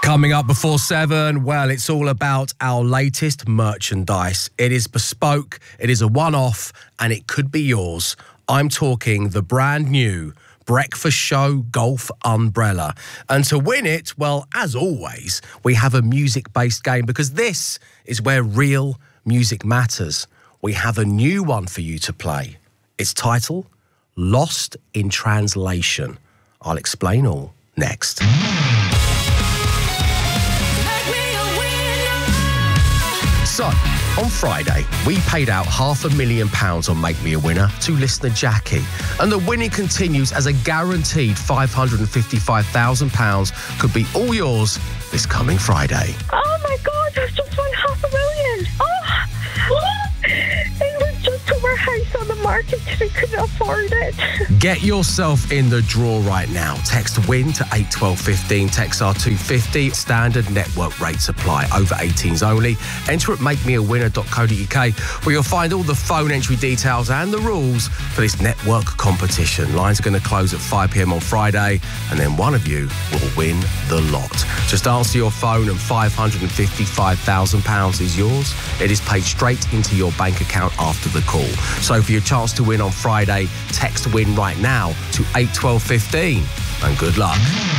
Coming up before 7, well, it's all about our latest merchandise. It is bespoke, it is a one-off, and it could be yours. I'm talking the brand new Breakfast Show Golf Umbrella. And to win it, well, as always, we have a music-based game because this is where real music matters. We have a new one for you to play. Its title, Lost in Translation. I'll explain all next. So, on Friday, we paid out £500,000 on Make Me a Winner to listener Jackie. And the winning continues as a guaranteed £555,000 could be all yours this coming Friday. Oh my God, I've just won £500,000. Oh, it was just to our house on the market because we couldn't afford it. Get yourself in the draw right now. Text WIN to 81215, text R250, standard network rates apply, over 18s only. Enter at makemeawinner.co.uk where you'll find all the phone entry details and the rules for this network competition. Lines are going to close at 5 p.m. on Friday and then one of you will win the lot. Just answer your phone and £555,000 is yours. It is paid straight into your bank account after the call. So for your chance to win on Friday, text WIN right now to 81215 and good luck.